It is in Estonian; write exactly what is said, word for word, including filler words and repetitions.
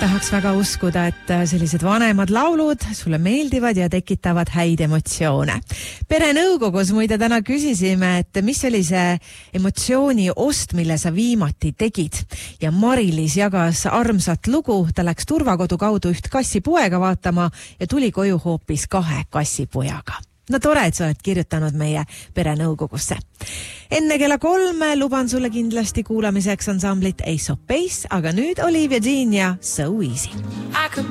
tahaks väga uskuda, et sellised vanemad laulud sulle meeldivad ja tekitavad häid emotsioone. Perenõukogus muide täna küsisime, et mis oli see emotsiooni ost, mille sa viimati tegid. Ja Mari-Liis jagas armsat lugu, ta läks turvakodu kaudu üht kassipoega vaatama ja tuli koju hoopis kahe kassipojaga. No tore, et sa oled kirjutanud meie Perenõukogusse. Enne kella kolme luban sulle kindlasti kuulamiseks ansamblit Ace of Base, aga nüüd Olivia Dean ja So Easy.